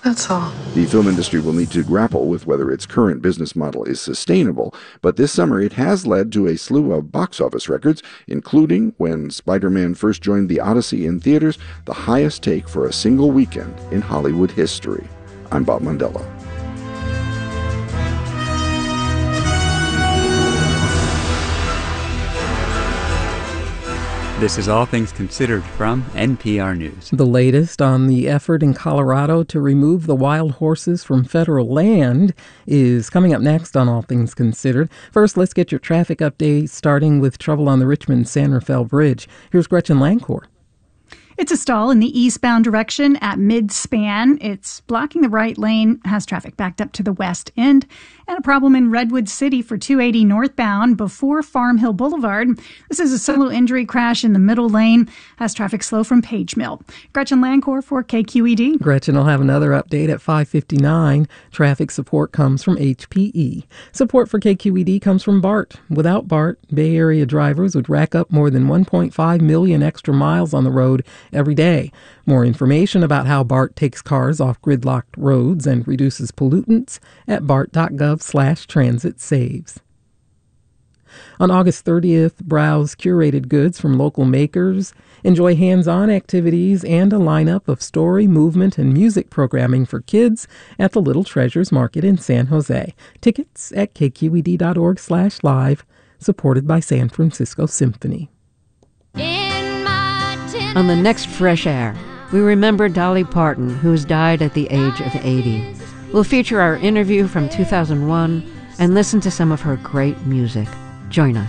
That's all. The film industry will need to grapple with whether its current business model is sustainable, but this summer it has led to a slew of box office records, including, when Spider-Man first joined the Odyssey in theaters, the highest take for a single weekend in Hollywood history. I'm Bob Mondello. This is All Things Considered from NPR News. The latest on the effort in Colorado to remove the wild horses from federal land is coming up next on All Things Considered. First, let's get your traffic update, starting with trouble on the Richmond-San Rafael Bridge. Here's Gretchen Lancor. It's a stall in the eastbound direction at mid-span. It's blocking the right lane, has traffic backed up to the west end, and a problem in Redwood City for 280 northbound before Farm Hill Boulevard. This is a solo injury crash in the middle lane, has traffic slow from Page Mill. Gretchen Lancor for KQED. Gretchen will have another update at 5:59. Traffic support comes from HPE. Support for KQED comes from BART. Without BART, Bay Area drivers would rack up more than 1.5 million extra miles on the road every day. More information about how BART takes cars off gridlocked roads and reduces pollutants at bart.gov/transit saves. On August 30th, browse curated goods from local makers, enjoy hands-on activities, and a lineup of story, movement, and music programming for kids at the Little Treasures Market in San Jose. Tickets at kqed.org/live, supported by San Francisco Symphony. On the next Fresh Air, we remember Dolly Parton, who's died at the age of 80. We'll feature our interview from 2001 and listen to some of her great music. Join us.